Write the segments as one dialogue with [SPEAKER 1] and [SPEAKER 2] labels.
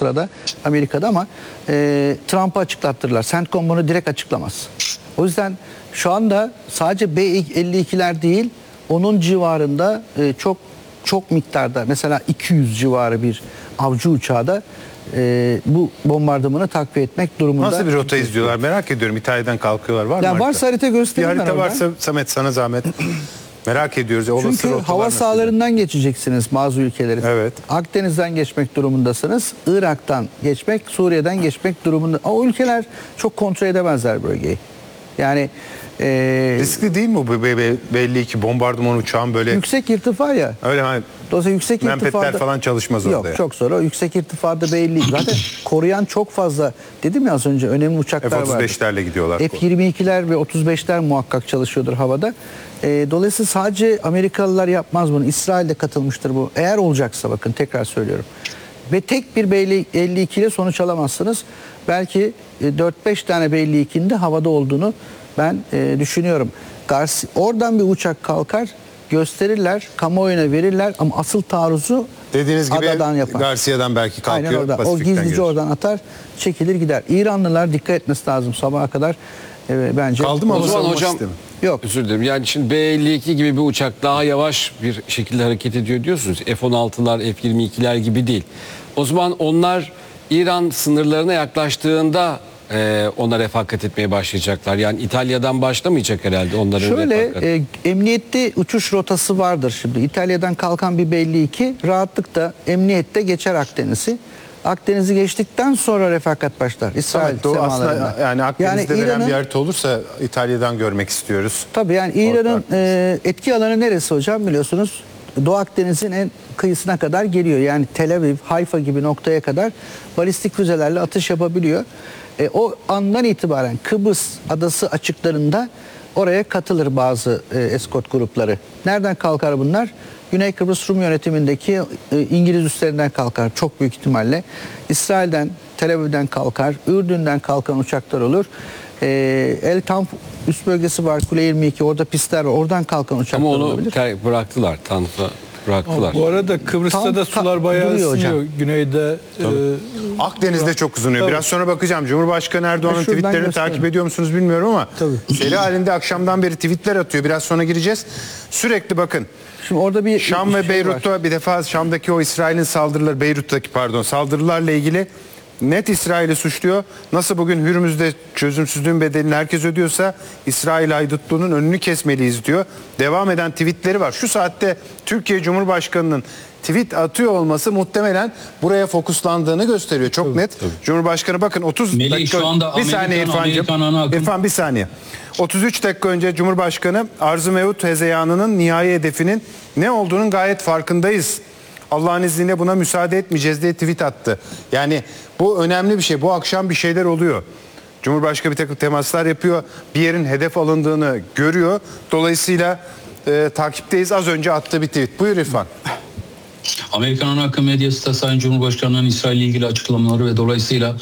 [SPEAKER 1] sırada Amerika'da ama Trump'ı açıklattırırlar. CENTCOM bunu direkt açıklamaz. O yüzden şu anda sadece B-52'ler değil, onun civarında çok miktarda, mesela 200 civarı bir avcı uçağı da bu bombardımanı takviye etmek durumunda.
[SPEAKER 2] Nasıl bir rota izliyorlar merak ediyorum. İtalya'dan kalkıyorlar, var mı?
[SPEAKER 1] Ya varsa harita göstereyim.
[SPEAKER 2] Bir harita varsa Samet, sana zahmet. Merak ediyoruz.
[SPEAKER 1] Çünkü hava sahalarından geçeceksiniz bazı ülkeleri.
[SPEAKER 2] Evet.
[SPEAKER 1] Akdeniz'den geçmek durumundasınız. Irak'tan geçmek, Suriye'den geçmek durumunda. O ülkeler çok kontrol edemezler bölgeyi. Yani
[SPEAKER 2] riskli değil mi bu belli ki bombardıman uçağın böyle?
[SPEAKER 1] Yüksek irtifa ya.
[SPEAKER 2] Öyle mi?
[SPEAKER 1] Dolayısıyla yüksek irtifada
[SPEAKER 2] falan çalışmaz orada.
[SPEAKER 1] Yok
[SPEAKER 2] ya.
[SPEAKER 1] çok zor. O yüksek irtifada belli. Zaten koruyan çok fazla, dedim ya az önce, önemli uçaklar var.
[SPEAKER 2] F-35'lerle gidiyorlar.
[SPEAKER 1] F-22'ler ve 35'ler muhakkak çalışıyordur havada. Dolayısıyla sadece Amerikalılar yapmaz bunu. İsrail de katılmıştır bu. Eğer olacaksa, bakın tekrar söylüyorum. Ve tek bir B-52 ile sonuç alamazsınız. Belki 4-5 tane B-52'nin de havada olduğunu ben düşünüyorum. Oradan bir uçak kalkar, gösterirler, kamuoyuna verirler ama asıl taarruzu
[SPEAKER 2] dediğiniz gibi
[SPEAKER 1] adadan yapar.
[SPEAKER 2] Garcia'dan belki kalkıyor.
[SPEAKER 1] Aynen oradan. O gizlice oradan atar, çekilir gider. İranlılar dikkat etmesi lazım sabaha kadar bence.
[SPEAKER 2] Kaldı mı?
[SPEAKER 3] O zaman hocam
[SPEAKER 2] sistemi?
[SPEAKER 3] Yok. Özür dilerim. Yani şimdi B-52 gibi bir uçak daha yavaş bir şekilde hareket ediyor diyorsunuz. F-16'lar, F-22'ler gibi değil. O zaman onlar İran sınırlarına yaklaştığında ona refakat etmeye başlayacaklar. Yani İtalya'dan başlamayacak herhalde onların
[SPEAKER 1] Şöyle emniyette uçuş rotası vardır şimdi. İtalya'dan kalkan bir B-52 rahatlıkla emniyette geçer Akdeniz'i. Akdeniz'i geçtikten sonra refakat başlar. İsrail semalarında.
[SPEAKER 2] Aslında yani Akdeniz'de veren bir harita olursa İtalya'dan görmek istiyoruz.
[SPEAKER 1] Tabii yani İran'ın etki alanı neresi hocam biliyorsunuz? Doğu Akdeniz'in en kıyısına kadar geliyor. Yani Tel Aviv, Hayfa gibi noktaya kadar balistik füzelerle atış yapabiliyor. O andan itibaren Kıbrıs adası açıklarında oraya katılır bazı eskort grupları. Nereden kalkar bunlar? Güney Kıbrıs Rum yönetimindeki İngiliz üslerinden kalkar çok büyük ihtimalle. İsrail'den, Tel Aviv'den kalkar, Ürdün'den kalkan uçaklar olur. El Tanf üst bölgesi var, Kule 22, orada pistler var, oradan kalkan uçaklar olabilir.
[SPEAKER 3] Ama onu bıraktılar, Tanf'a bıraktılar.
[SPEAKER 4] Bu arada Kıbrıs'ta da sular bayağı ısınıyor. Güneyde.
[SPEAKER 2] Akdeniz'de çok ısınıyor. Biraz sonra bakacağım. Cumhurbaşkanı Erdoğan'ın tweetlerini takip ediyor musunuz bilmiyorum ama seri halinde akşamdan beri tweetler atıyor. Biraz sonra gireceğiz. Sürekli bakın.
[SPEAKER 1] Şimdi orada bir
[SPEAKER 2] Şam ve Beyrut'ta bir defa Şam'daki o İsrail'in saldırıları, Beyrut'taki saldırılarla ilgili net İsrail'i suçluyor. Nasıl bugün Hürmüz'de çözümsüzlüğün bedelini herkes ödüyorsa İsrail haydutluğunun önünü kesmeliyiz diyor. Devam eden tweetleri var. Şu saatte Türkiye Cumhurbaşkanı'nın tweet atıyor olması muhtemelen buraya fokuslandığını gösteriyor. Çok net. Cumhurbaşkanı bakın 30 dakika. Bir saniye İrfan bir saniye. 33 dakika önce Cumhurbaşkanı Arz-ı Mevut hezeyanının nihai hedefinin ne olduğunun gayet farkındayız. Allah'ın izniyle buna müsaade etmeyeceğiz diye tweet attı. Yani bu önemli bir şey. Bu akşam bir şeyler oluyor. Cumhurbaşkanı bir takım temaslar yapıyor. Bir yerin hedef alındığını görüyor. Dolayısıyla takipteyiz. Az önce attığı bir tweet. Buyur İrfan.
[SPEAKER 5] Amerikan ana akım medyası da Sayın Cumhurbaşkanı'nın İsrail ile ilgili açıklamaları ve dolayısıyla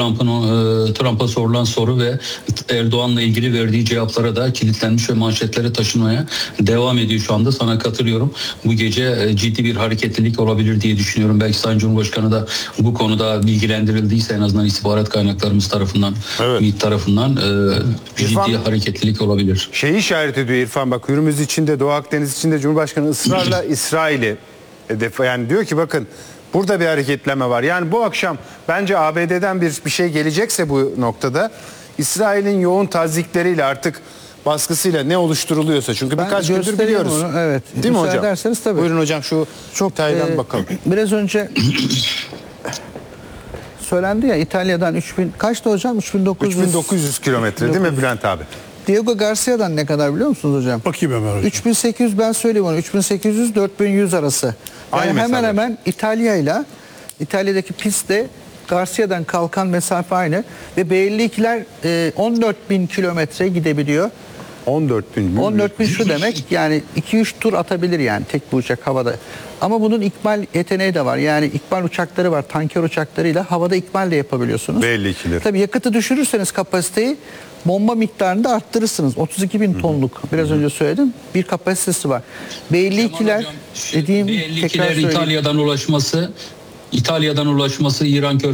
[SPEAKER 5] Trump'a sorulan soru ve Erdoğan'la ilgili verdiği cevaplara da kilitlenmiş ve manşetlere taşınmaya devam ediyor şu anda. Sana katılıyorum. Bu gece ciddi bir hareketlilik olabilir diye düşünüyorum. Belki Sayın Cumhurbaşkanı da bu konuda bilgilendirildiyse en azından istihbarat kaynaklarımız tarafından, MİT tarafından ciddi hareketlilik olabilir.
[SPEAKER 2] Şeyi işaret ediyor İrfan, bak Hürmüz içinde, Doğu Akdeniz içinde Cumhurbaşkanı ısrarla İsrail'i yani diyor ki bakın burada bir hareketleme var. Yani bu akşam bence ABD'den bir şey gelecekse bu noktada İsrail'in yoğun tazikleriyle artık baskısıyla ne oluşturuluyorsa, çünkü birkaç gündür biliyoruz.
[SPEAKER 1] Onu, evet.
[SPEAKER 2] Değil mi hocam?
[SPEAKER 1] Ederseniz tabii.
[SPEAKER 2] Buyurun hocam, şu çok detaydan bakalım.
[SPEAKER 1] Biraz önce söylendi ya İtalya'dan 3000 kaçtı hocam?
[SPEAKER 2] 3900 kilometre değil mi Bülent abi?
[SPEAKER 1] Diego Garcia'dan ne kadar biliyor musunuz hocam?
[SPEAKER 4] Bakayım hemen hocam.
[SPEAKER 1] 3800, ben söyleyeyim onu. 3800-4100 arası. Yani hemen hemen İtalya'daki pistte Garcia'dan kalkan mesafe aynı ve B-52'ler 14.000 kilometre gidebiliyor. 14.000 şu demek, yani 2-3 tur atabilir yani tek bu uçak havada. Ama bunun ikmal yeteneği de var. Yani ikmal uçakları var. Tanker uçaklarıyla havada ikmal de yapabiliyorsunuz.
[SPEAKER 2] B-52'ler.
[SPEAKER 1] Tabii yakıtı düşürürseniz kapasiteyi, bomba miktarını da arttırırsınız. 32.000 tonluk biraz önce söyledim. Bir kapasitesi var. B-52'ler dediğim, tekrar söyleyeyim.
[SPEAKER 5] İtalya'dan ulaşması İran